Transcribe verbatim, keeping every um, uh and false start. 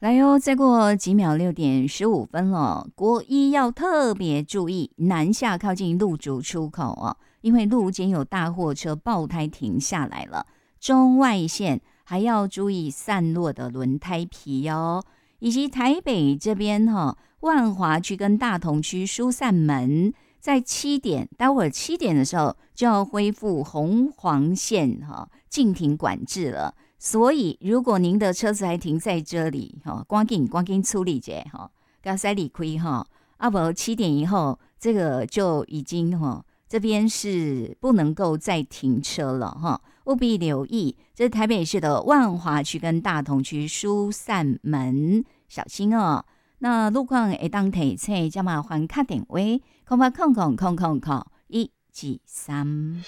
来哦，再过几秒，六点十五分了。国一要特别注意南下靠近路竹出口哦，因为路间有大货车爆胎停下来了。中外线还要注意散落的轮胎皮哦，以及台北这边哈、哦，万华区跟大同区疏散门在七点，待会儿七点的时候就要恢复红黄线哈、哦，禁停管制了。所以，如果您的车子还停在这里，哈，赶紧赶紧处理者哈，刚才理亏哈，啊不，七点以后这个就已经哈，这边是不能够再停车了哈，务必留意，这是台北市的万华区跟大同区疏散门，小心哦。那路况会当提醒，加麻烦卡电话，空八空空空空空一二三。